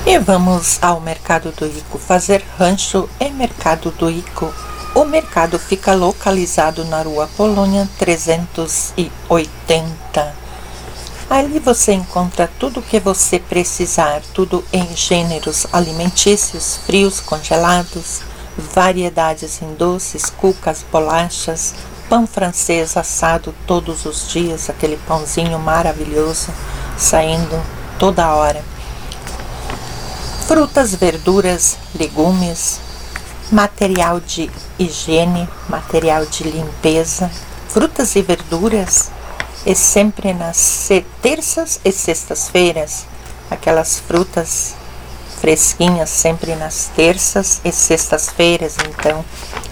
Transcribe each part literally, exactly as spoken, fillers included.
E vamos ao mercado do Ico fazer rancho em mercado do Ico. O mercado fica localizado na rua Polônia trezentos e oitenta. Ali você encontra tudo o que você precisar, tudo em gêneros alimentícios, frios, congelados, variedades em doces, cucas, bolachas, pão francês assado todos os dias, aquele pãozinho maravilhoso saindo toda hora. Frutas, verduras, legumes, material de higiene, material de limpeza, frutas e verduras, e sempre nas terças e sextas-feiras, aquelas frutas fresquinhas sempre nas terças e sextas-feiras, então.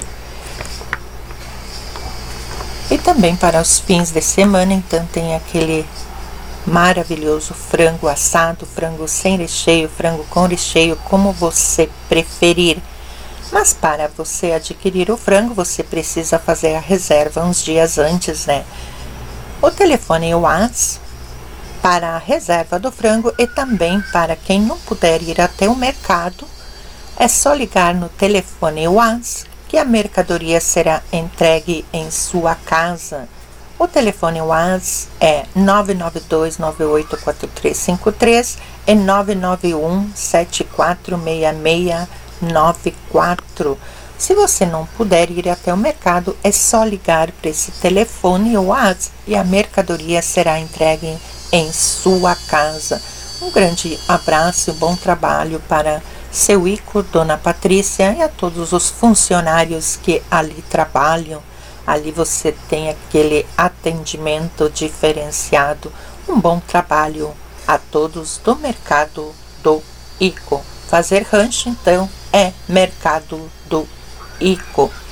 E também para os fins de semana, então tem aquele maravilhoso frango assado, frango sem recheio, frango com recheio, como você preferir. Mas para você adquirir o frango, você precisa fazer a reserva uns dias antes, né? O telefone WhatsApp para a reserva do frango e também para quem não puder ir até o mercado, é só ligar no telefone WhatsApp que a mercadoria será entregue em sua casa. O telefone WhatsApp é nove nove dois nove oito quatro três cinco três e nove nove um sete quatro seis seis nove quatro. Se você não puder ir até o mercado, é só ligar para esse telefone WhatsApp e a mercadoria será entregue em sua casa. Um grande abraço e bom trabalho para seu Ico, Dona Patrícia e a todos os funcionários que ali trabalham. Ali você tem aquele atendimento diferenciado. Um bom trabalho a todos do mercado do Ico. Fazer rancho, então, é mercado do Ico.